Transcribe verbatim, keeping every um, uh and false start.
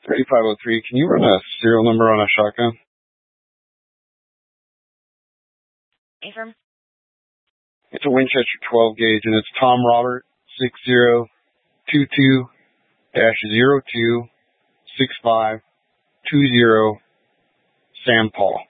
thirty-five oh three, can you run a serial number on a shotgun? Affirm. It's a Winchester twelve gauge, and it's Tom Robert six zero two two dash zero two six five two zero Sam Paul.